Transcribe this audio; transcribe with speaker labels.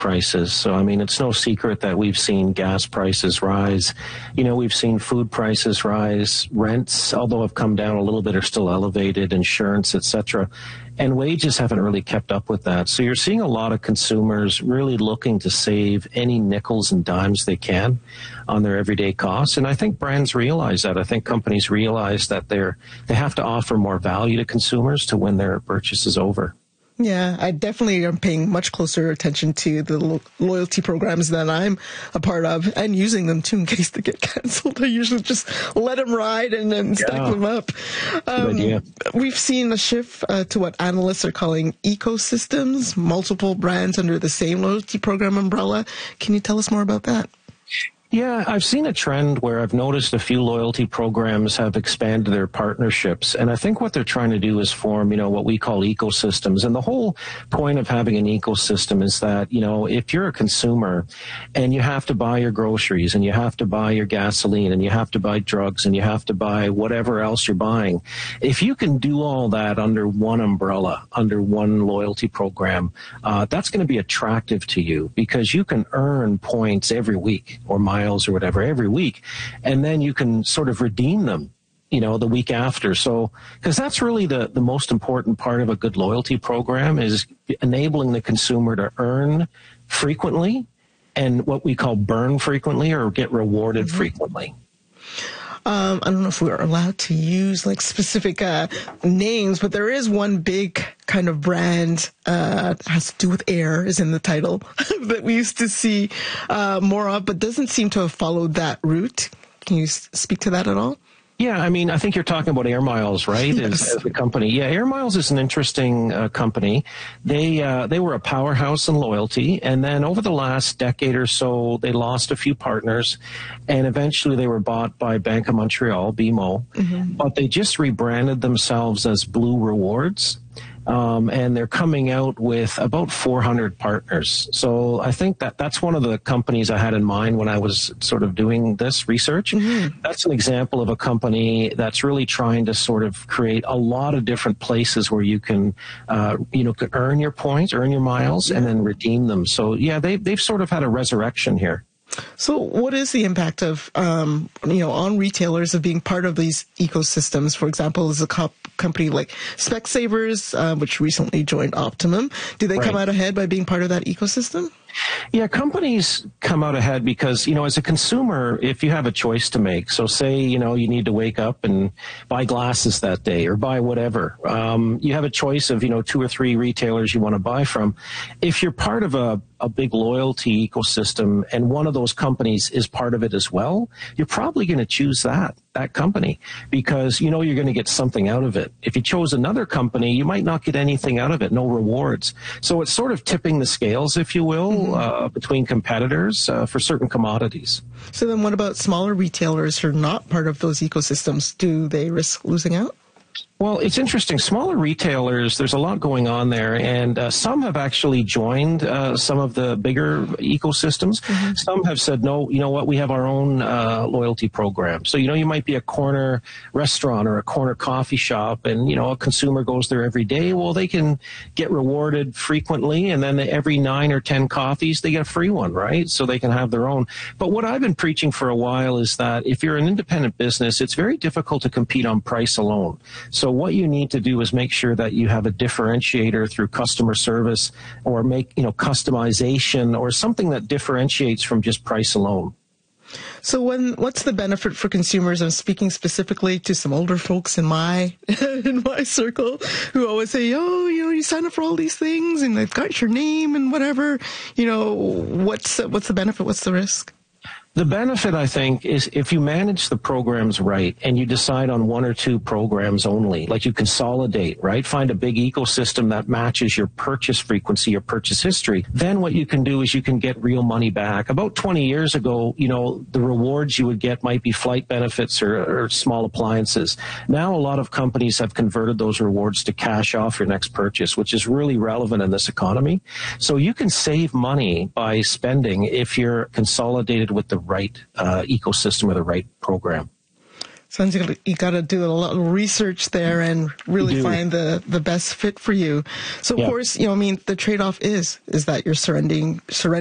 Speaker 1: prices. So, I mean, it's no secret that we've seen gas prices rise. You know, we've seen food prices rise, rents, although have come down a little bit, are still elevated, insurance, etc. And wages haven't really kept up with that. So you're seeing a lot of consumers really looking to save any nickels and dimes they can on their everyday costs. And I think brands realize that. I think companies realize that they have to offer more value to consumers to win their purchase is over.
Speaker 2: Yeah, I definitely am paying much closer attention to the loyalty programs that I'm a part of and using them too in case they get canceled. I usually just let them ride and then stack them up. We've seen a shift to what analysts are calling ecosystems, multiple brands under the same loyalty program umbrella. Can you tell us more about that?
Speaker 1: Yeah, I've seen a trend where I've noticed a few loyalty programs have expanded their partnerships. And I think what they're trying to do is form, what we call ecosystems. And the whole point of having an ecosystem is that, if you're a consumer and you have to buy your groceries and you have to buy your gasoline and you have to buy drugs and you have to buy whatever else you're buying, if you can do all that under one umbrella, under one loyalty program, that's going to be attractive to you because you can earn points every week or miles or whatever every week, and then you can sort of redeem them, the week after. So, because that's really the most important part of a good loyalty program is enabling the consumer to earn frequently and what we call burn frequently or get rewarded frequently.
Speaker 2: I don't know if we're allowed to use specific names, but there is one big kind of brand has to do with air is in the title that we used to see more of, but doesn't seem to have followed that route. Can you speak to that at all?
Speaker 1: Yeah, I mean, I think you're talking about Air Miles, right?
Speaker 2: Yes.
Speaker 1: As the company. Yeah, Air Miles is an interesting company. They were a powerhouse in loyalty, and then over the last decade or so, they lost a few partners, and eventually they were bought by Bank of Montreal, BMO, but they just rebranded themselves as Blue Rewards. And they're coming out with about 400 partners. So I think that's one of the companies I had in mind when I was sort of doing this research. That's an example of a company that's really trying to sort of create a lot of different places where you can, could earn your points, earn your miles, and then redeem them. So yeah, they've sort of had a resurrection here.
Speaker 2: So what is the impact of, on retailers of being part of these ecosystems? For example, is a company like Specsavers, which recently joined Optimum. Do they come out ahead by being part of that ecosystem?
Speaker 1: Yeah, companies come out ahead because, as a consumer, if you have a choice to make, so say, you need to wake up and buy glasses that day or buy whatever, you have a choice of, 2 or 3 retailers you want to buy from. If you're part of a big loyalty ecosystem and one of those companies is part of it as well, you're probably going to choose that company because you're going to get something out of it. If you chose another company, you might not get anything out of it, no rewards. So it's sort of tipping the scales, if you will, between competitors for certain commodities.
Speaker 2: So then what about smaller retailers who are not part of those ecosystems? Do they risk losing out?
Speaker 1: Well, it's interesting. Smaller retailers, there's a lot going on there, and some have actually joined some of the bigger ecosystems. Some have said, no, you know what, we have our own loyalty program. So, you might be a corner restaurant or a corner coffee shop, and, a consumer goes there every day. Well, they can get rewarded frequently, and then every 9 or 10 coffees, they get a free one, right? So they can have their own. But what I've been preaching for a while is that if you're an independent business, it's very difficult to compete on price alone. So what you need to do is make sure that you have a differentiator through customer service or make, customization or something that differentiates from just price alone.
Speaker 2: So what's the benefit for consumers? I'm speaking specifically to some older folks in my circle who always say, oh, you sign up for all these things and they've got your name and whatever. What's the benefit? What's the risk?
Speaker 1: The benefit, I think, is if you manage the programs right and you decide on 1 or 2 programs only, like you consolidate, right? Find a big ecosystem that matches your purchase frequency, your purchase history. Then what you can do is you can get real money back. About 20 years ago, the rewards you would get might be flight benefits or small appliances. Now a lot of companies have converted those rewards to cash off your next purchase, which is really relevant in this economy. So you can save money by spending if you're consolidated with the right ecosystem or the right program.
Speaker 2: Sounds like you got to do a lot of research there and really find the best fit for you. So, of course, I mean, the trade-off is that you're surrendering